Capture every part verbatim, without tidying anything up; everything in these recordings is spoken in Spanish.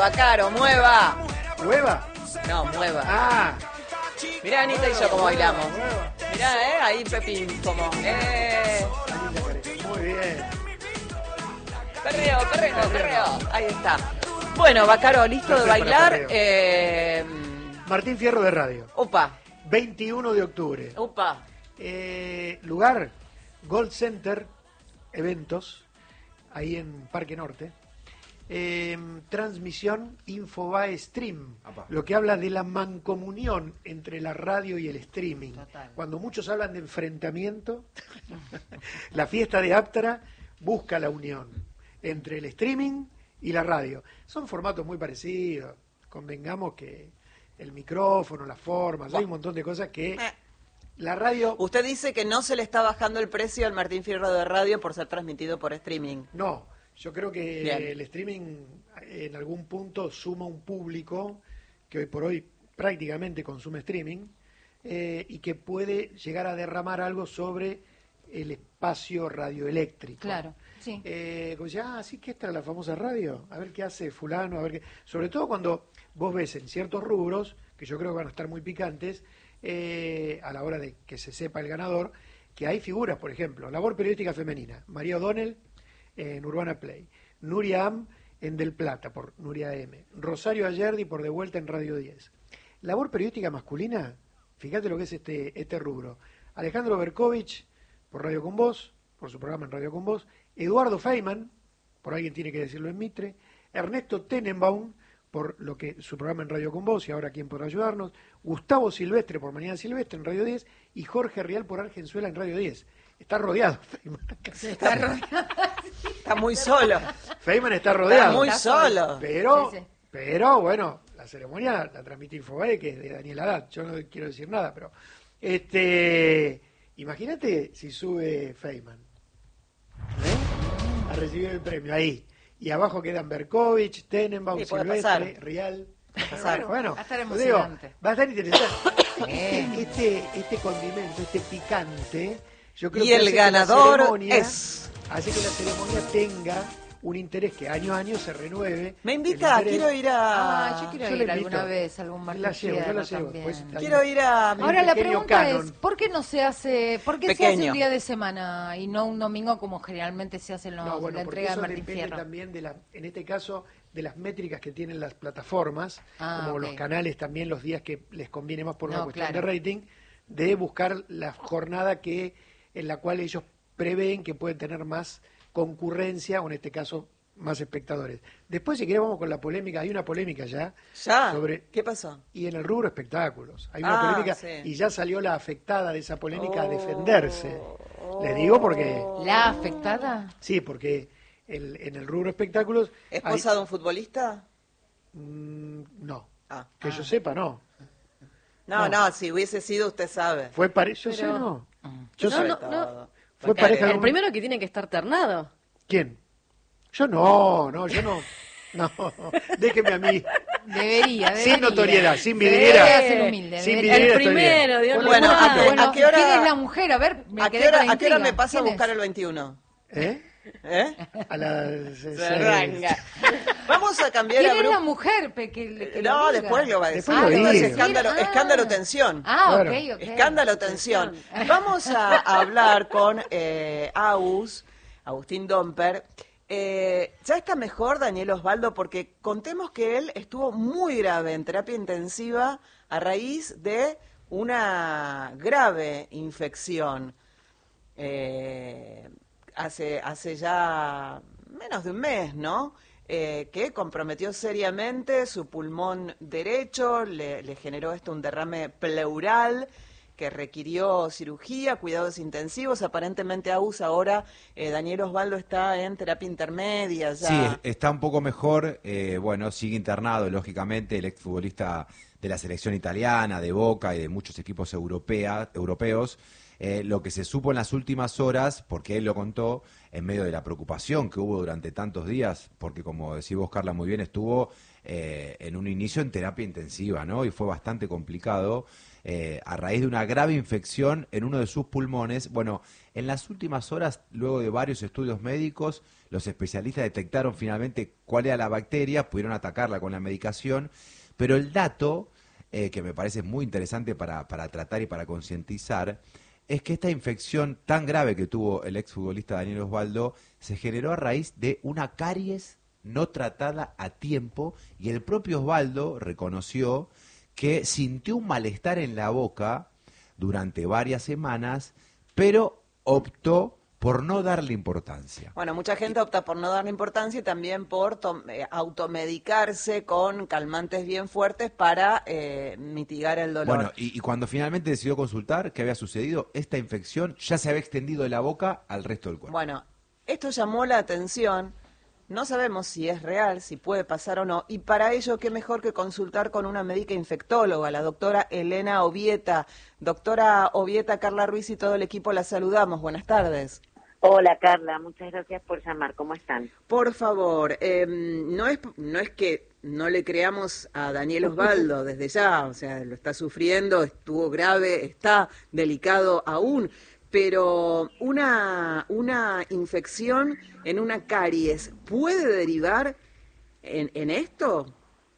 Bacaro, mueva. ¿Mueva? No, mueva. Ah. Mirá, Anita y yo cómo bailamos. Mirá, eh, ahí Pepín, como, eh. Muy bien. Perreo, perreo, perreo. Ahí está. Bueno, Bacaro, listo de Perfecto, bailar. Eh... Martín Fierro de Radio. Upa. veintiuno de octubre. Upa. Eh, lugar, Gold Center, eventos, ahí en Parque Norte. Eh, transmisión Infobae Stream, Apa. lo que habla de la mancomunión entre la radio y el streaming. Total. Cuando muchos hablan de enfrentamiento, la fiesta de Aptra busca la unión entre el streaming y la radio. Son formatos muy parecidos, convengamos que el micrófono, las formas, hay un montón de cosas que Eh. la radio... Usted dice que no se le está bajando el precio al Martín Fierro de Radio por ser transmitido por streaming. No, yo creo que Bien. el streaming en algún punto suma un público que hoy por hoy prácticamente consume streaming eh, y que puede llegar a derramar algo sobre el espacio radioeléctrico. Claro, sí. Eh, como decía, ah, sí que esta es la famosa radio, a ver qué hace fulano, a ver qué... Sobre todo cuando vos ves en ciertos rubros, que yo creo que van a estar muy picantes, eh, a la hora de que se sepa el ganador, que hay figuras, por ejemplo, labor periodística femenina, María O'Donnell en Urbana Play, Nuria Am en Del Plata por Nuria M, Rosario Ayerdi por De Vuelta en Radio diez. Labor periodística masculina, fíjate lo que es este, este rubro, Alejandro Berkovich por Radio Con Voz, por su programa en Radio Con Voz, Eduardo Feynman, por alguien tiene que decirlo en Mitre, Ernesto Tenenbaum por lo que su programa en Radio Con Voz y ahora quién podrá ayudarnos, Gustavo Silvestre por Mañana Silvestre en Radio diez y Jorge Rial por Argenzuela en Radio diez. Está rodeado Feynman. Está, está muy solo. Feynman está rodeado. Está muy solo. Pero, Sí, sí. pero bueno, la ceremonia la transmite Infobae, que es de Daniel Haddad. Yo no quiero decir nada, pero este, imagínate si sube Feynman, ¿eh? A recibir el premio ahí. Y abajo quedan Berkovich, Tenenbaum, Sí, puede Silvestre, pasar. Rial. pasar. Bueno, bueno, Va a estar lo digo, emocionante. va a estar interesante. Este, este, este condimento, este picante, yo creo Y que el hace que la ganador ceremonia- es... hace que la ceremonia tenga un interés que año a año se renueve. Me invita, El interés- quiero ir a... Ah, yo quiero yo ir le alguna invito. vez a algún Martín La llevo, yo Fierro la llevo, también. pues, está Quiero ir a... un Ahora la pequeño pregunta canon. es, ¿por qué no se hace, por qué se Pequeño. hace un día de semana y no un domingo como generalmente se hace en los, No, bueno, la porque entrega de eso Martín depende Fierro? también de la, en este caso, de las métricas que tienen las plataformas, Ah, como ok. los canales también los días que les conviene más por una No, cuestión claro. de rating, de buscar la jornada que en la cual ellos prevén que pueden tener más concurrencia o en este caso más espectadores. Después, si querés, vamos con la polémica. Hay una polémica ya ¿Ya? sobre ¿Qué pasó? y en el rubro espectáculos. Hay una Ah, polémica sí. y ya salió la afectada de esa polémica a Oh, defenderse. Le digo porque ¿La afectada? sí, porque el- en el rubro espectáculos hay- ¿Esposa de un futbolista? Mm, no, Ah. que yo sepa, no. No, No. no, si hubiese sido, usted sabe. Fue pareja, yo sé, Pero- no. Yo No, sé. no, Todo. no. Fue Porque pareja de El un- primero que tiene que estar ternado. ¿Quién? Yo no, no, yo no. No, déjeme a mí. Debería, debería. Sin notoriedad, sin Debería vidriera. ser humilde. Sin debería. El vidriera estoy bien. primero, Dios Bueno, mío. ¿a qué- Bueno, a qué hora- ¿quién es la mujer? A ver, me ¿A quedé qué, hora, con la ¿A qué hora intriga. me pasa a ¿Quién buscar es? el veintiuno? ¿Eh? ¿Eh? A las Se seis. arranca. Vamos a cambiar ¿Quién a es la grupo. mujer? pe- que- que lo No, diga? después lo va a decir. Después lo Esto es digo. escándalo, Ah. escándalo tensión. Ah, Claro. ok, ok. Escándalo, tensión. Vamos a hablar con eh, Agus, Agustín Domper. Eh, ya está mejor Daniel Osvaldo porque contemos que él estuvo muy grave en terapia intensiva a raíz de una grave infección. Eh, hace, hace ya menos de un mes, ¿no? Eh, que comprometió seriamente su pulmón derecho, le, le generó esto un derrame pleural que requirió cirugía, cuidados intensivos. Aparentemente Agus ahora, eh, Daniel Osvaldo está en terapia intermedia ya. Sí, está un poco mejor, eh, bueno, sigue internado, lógicamente, el exfutbolista de la selección italiana, de Boca y de muchos equipos europea, europeos, Eh, lo que se supo en las últimas horas, porque él lo contó, en medio de la preocupación que hubo durante tantos días, porque como decís vos, Carla, muy bien, estuvo eh, en un inicio en terapia intensiva, ¿no? Y fue bastante complicado, eh, a raíz de una grave infección en uno de sus pulmones. Bueno, en las últimas horas, luego de varios estudios médicos, los especialistas detectaron finalmente cuál era la bacteria, pudieron atacarla con la medicación, pero el dato, eh, que me parece muy interesante para, para tratar y para concientizar, es que esta infección tan grave que tuvo el exfutbolista Daniel Osvaldo se generó a raíz de una caries no tratada a tiempo, y el propio Osvaldo reconoció que sintió un malestar en la boca durante varias semanas, pero optó por no darle importancia. Bueno, mucha gente opta por no darle importancia y también por eh, automedicarse con calmantes bien fuertes para eh, mitigar el dolor. Bueno, y, y cuando finalmente decidió consultar qué había sucedido, esta infección ya se había extendido de la boca al resto del cuerpo. Bueno, esto llamó la atención. No sabemos si es real, si puede pasar o no, y para ello, qué mejor que consultar con una médica infectóloga, la doctora Elena Obieta. Doctora Obieta, Carla Ruiz y todo el equipo la saludamos. Buenas tardes. Hola, Carla, muchas gracias por llamar. ¿Cómo están? Por favor, eh, no es no es que no le creamos a Daniel Osvaldo desde ya, o sea, lo está sufriendo, estuvo grave, está delicado aún, pero una, una infección en una caries, ¿puede derivar en, en esto?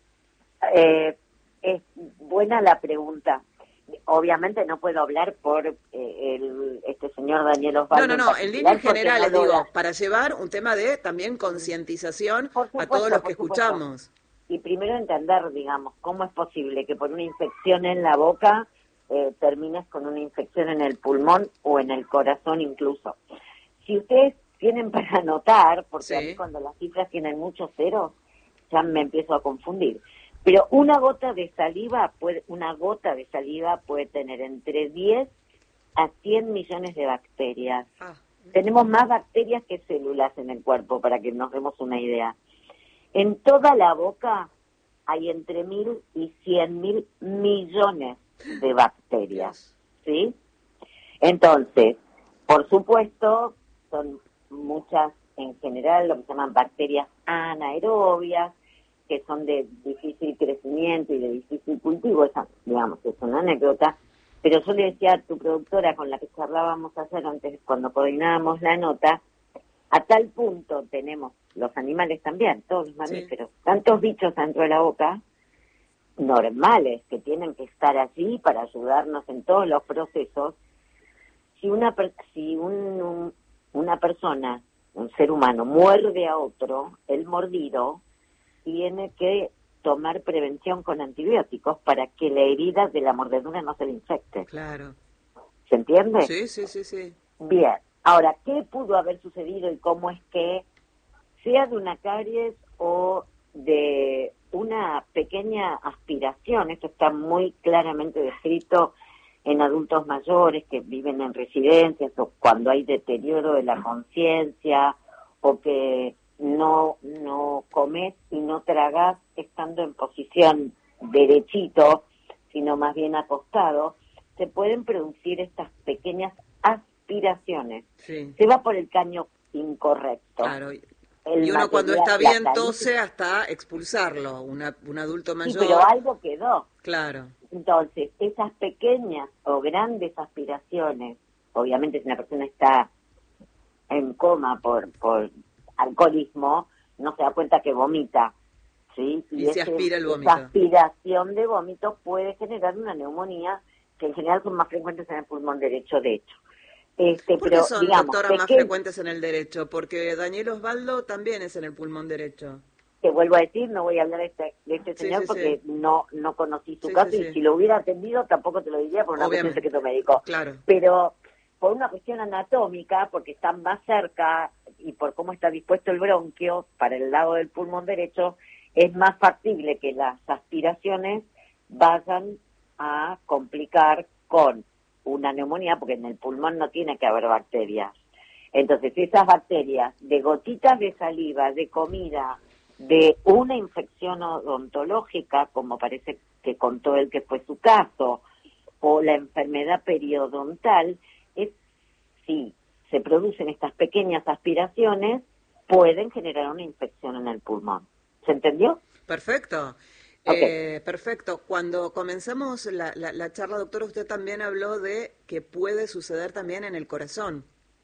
Eh, es buena la pregunta. Obviamente no puedo hablar por eh, el, este señor Daniel Osvaldo. No, no, no, en líneas generales, no digo, da. para llevar un tema de también concientización Supuesto, a todos los que por supuesto. escuchamos. Y primero entender, digamos, cómo es posible que por una infección en la boca eh, termines con una infección en el pulmón o en el corazón incluso. Si ustedes tienen para anotar, porque Sí. a mí cuando las cifras tienen muchos ceros, ya me empiezo a confundir. Pero una gota de saliva puede, una gota de saliva puede tener entre diez a cien millones de bacterias. Ah. Tenemos más bacterias que células en el cuerpo, para que nos demos una idea. En toda la boca hay entre mil y cien mil millones de bacterias, ¿sí? Entonces, por supuesto, son muchas en general lo que se llaman bacterias anaerobias, que son de difícil crecimiento y de difícil cultivo. Esa, digamos, es una anécdota. Pero yo le decía a tu productora con la que charlábamos ayer, antes, cuando coordinábamos la nota, a tal punto tenemos, los animales también, todos los mamíferos, sí. tantos bichos dentro de la boca, normales, que tienen que estar allí para ayudarnos en todos los procesos. Si una, si un, un, una persona, un ser humano, muerde a otro, el mordido tiene que tomar prevención con antibióticos para que la herida de la mordedura no se le infecte. Claro. ¿Se entiende? Sí, sí, sí, sí. Bien. Ahora, ¿qué pudo haber sucedido y cómo es que, sea de una caries o de una pequeña aspiración, esto está muy claramente descrito en adultos mayores que viven en residencias o cuando hay deterioro de la conciencia o que no no comes y no tragas estando en posición derechito, sino más bien acostado, se pueden producir estas pequeñas aspiraciones. Sí. Se va por el caño incorrecto. Claro. El y uno cuando material, está bien la tose hasta expulsarlo, una, un adulto mayor. Sí, pero algo quedó. Claro. Entonces, esas pequeñas o grandes aspiraciones, obviamente si una persona está en coma por, por alcoholismo, no se da cuenta que vomita, ¿sí? Y, y se ese, aspira el vómito. Esa aspiración de vómito puede generar una neumonía, que en general son más frecuentes en el pulmón derecho, de hecho. Este, ¿Por pero, qué son, digamos, doctora, más pequeño, frecuentes en el derecho? Porque Daniel Osvaldo también es en el pulmón derecho. Te vuelvo a decir, no voy a hablar de este, de este Sí, señor sí, porque sí. no no conocí su Sí, caso sí, y sí. si lo hubiera atendido tampoco te lo diría por una cuestión de Obviamente. secreto médico. Claro. Pero por una cuestión anatómica, porque están más cerca y por cómo está dispuesto el bronquio para el lado del pulmón derecho, es más factible que las aspiraciones vayan a complicar con una neumonía, porque en el pulmón no tiene que haber bacterias. Entonces, esas bacterias de gotitas de saliva, de comida, de una infección odontológica, como parece que contó él que fue su caso, o la enfermedad periodontal, si se producen estas pequeñas aspiraciones, pueden generar una infección en el pulmón. ¿Se entendió? Perfecto. Okay. Eh, perfecto. Cuando comenzamos la, la, la charla, doctora, usted también habló de que puede suceder también en el corazón.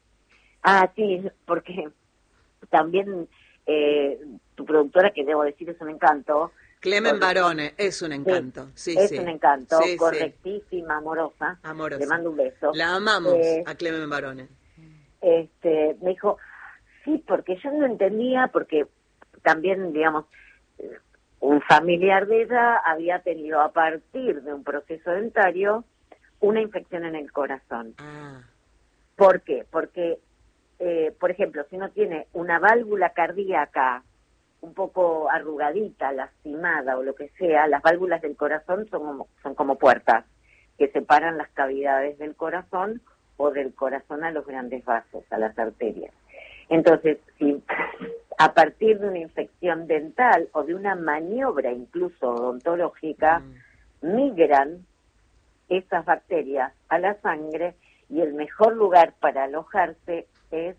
Ah, sí, porque también eh, tu productora, que debo decir es un encanto. Clemen Barone, es un encanto. Sí, sí es sí. un encanto, sí, correctísima, sí. amorosa. Amorosa. Le mando un beso. La amamos eh, a Clemen Barone. Este, me dijo, sí, porque yo no entendía, porque también, digamos, un familiar de ella había tenido a partir de un proceso dentario una infección en el corazón. Ah. ¿Por qué? Porque, eh, por ejemplo, si uno tiene una válvula cardíaca un poco arrugadita, lastimada o lo que sea, las válvulas del corazón son como, son como puertas que separan las cavidades del corazón o del corazón a los grandes vasos, a las arterias. Entonces, si a partir de una infección dental o de una maniobra incluso odontológica, mm. migran esas bacterias a la sangre, y el mejor lugar para alojarse es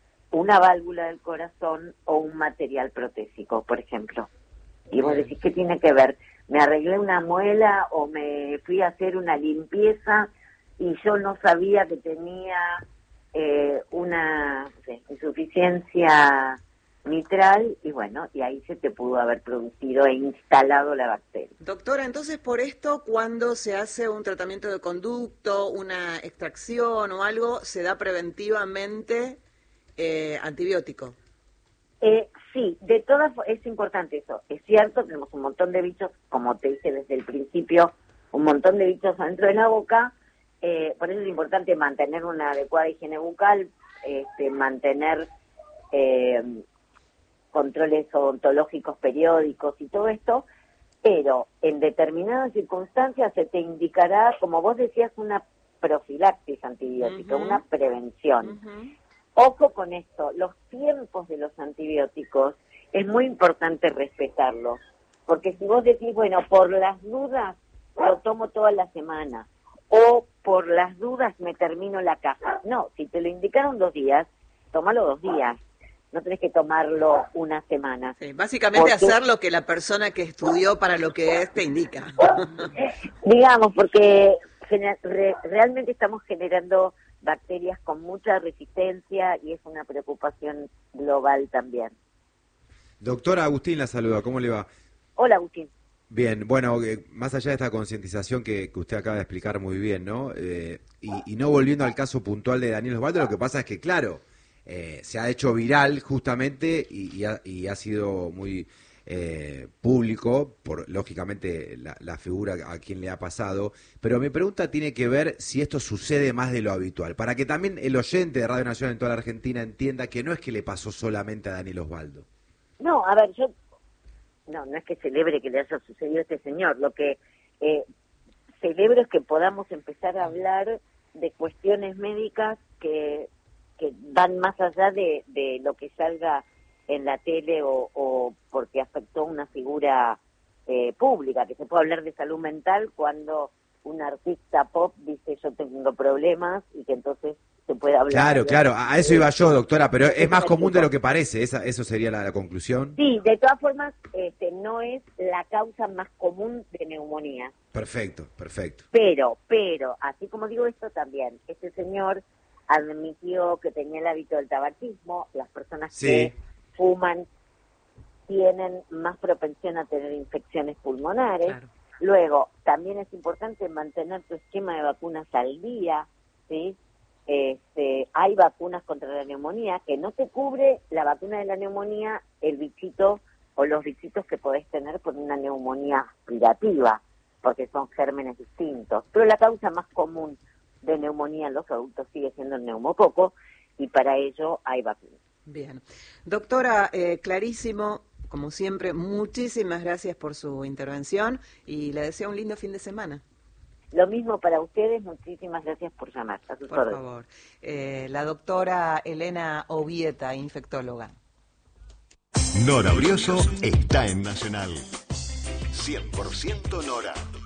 una válvula del corazón o un material protésico, por ejemplo. Y vos decís, ¿qué tiene que ver? Me arreglé una muela o me fui a hacer una limpieza y yo no sabía que tenía eh, una no sé, insuficiencia mitral, y bueno, y ahí se te pudo haber producido e instalado la bacteria. Doctora, entonces por esto, cuando se hace un tratamiento de conducto, una extracción o algo, se da preventivamente eh, antibiótico. Eh, sí, de todas es importante eso. Es cierto, tenemos un montón de bichos, como te dije desde el principio, un montón de bichos adentro de la boca, eh, por eso es importante mantener una adecuada higiene bucal, este, mantener eh, controles odontológicos periódicos y todo esto, pero en determinadas circunstancias se te indicará, como vos decías, una profilaxis antibiótica, uh-huh. una prevención. Uh-huh. Ojo con esto, los tiempos de los antibióticos es muy importante respetarlos, porque si vos decís, bueno, por las dudas lo tomo toda la semana, o por las dudas me termino la caja. No, si te lo indicaron dos días, tómalo dos días. No tenés que tomarlo una semana. Sí, básicamente porque, hacer lo que la persona que estudió para lo que es te indica. Digamos, porque re, realmente estamos generando bacterias con mucha resistencia y es una preocupación global también. Doctora, Agustín la saluda, ¿cómo le va? Hola, Agustín. Bien, bueno, eh, más allá de esta concientización que, que usted acaba de explicar muy bien, ¿no? Eh, y, y no volviendo al caso puntual de Daniel Osvaldo, lo que pasa es que, claro, eh, se ha hecho viral justamente y, y, ha, y ha sido muy eh, público, por lógicamente la, la figura a quien le ha pasado, pero mi pregunta tiene que ver si esto sucede más de lo habitual, para que también el oyente de Radio Nacional en toda la Argentina entienda que no es que le pasó solamente a Daniel Osvaldo. No, a ver, yo... No, no es que celebre que le haya sucedido a este señor. Lo que eh, celebro es que podamos empezar a hablar de cuestiones médicas que, que van más allá de, de lo que salga en la tele o, o porque afectó una figura eh, pública, que se puede hablar de salud mental cuando un artista pop dice yo tengo problemas y que entonces se puede hablar. Claro, claro, a eso iba yo, doctora, pero es más común de lo que parece, esa, eso sería la, la conclusión. Sí, de todas formas, este, no es la causa más común de neumonía. Perfecto, perfecto. Pero, pero, así como digo esto también, este señor admitió que tenía el hábito del tabaquismo, las personas sí. que fuman tienen más propensión a tener infecciones pulmonares. Claro. Luego, también es importante mantener tu esquema de vacunas al día, ¿sí? Este, hay vacunas contra la neumonía que no te cubre la vacuna de la neumonía el bichito o los bichitos que podés tener por una neumonía aspirativa, porque son gérmenes distintos. Pero la causa más común de neumonía en los adultos sigue siendo el neumococo y para ello hay vacunas. Bien. Doctora, eh, clarísimo, como siempre, muchísimas gracias por su intervención y le deseo un lindo fin de semana. Lo mismo para ustedes, muchísimas gracias por llamar. A sus por órdenes. favor. Eh, la doctora Elena Obieta, infectóloga. Nora Brioso está en Nacional. cien por ciento Nora.